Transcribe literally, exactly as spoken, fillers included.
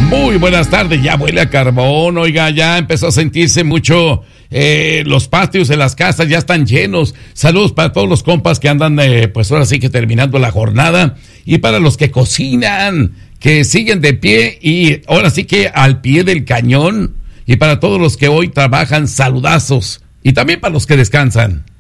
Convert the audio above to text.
Muy buenas tardes, ya huele a carbón, oiga, ya empezó a sentirse mucho, eh, los patios de las casas ya están llenos. Saludos para todos los compas que andan, eh, pues ahora sí que terminando la jornada, y para los que cocinan, que siguen de pie y ahora sí que al pie del cañón, y para todos los que hoy trabajan, saludazos, y también para los que descansan.